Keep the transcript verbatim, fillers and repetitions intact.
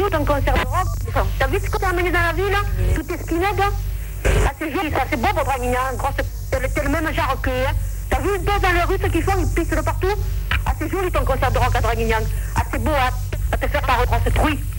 tout ton concert de rock. Enfin, t'as vu ce qu'on t'a amené dans la ville, là? Tout est skinhead, hein? Ah, c'est joli, ça, c'est beau, votre Draguignan. Grosse, t'es t'es le même genre que, hein? T'as vu un peu dans les rues ce qu'ils font, ils pissent de partout? Ah, c'est joli ton concert de rock à Draguignan. Ah, c'est beau, hein? À te faire par grosse truie.